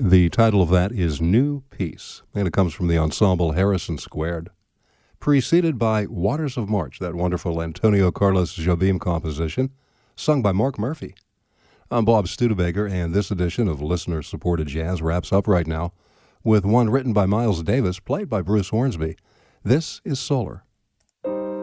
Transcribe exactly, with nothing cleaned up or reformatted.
The title of that is New Peace, and it comes from the ensemble Harrison Squared. Preceded by Waters of March, that wonderful Antonio Carlos Jobim composition, sung by Mark Murphy. I'm Bob Studebaker, and this edition of listener-supported jazz wraps up right now with one written by Miles Davis, played by Bruce Hornsby. This is Solar.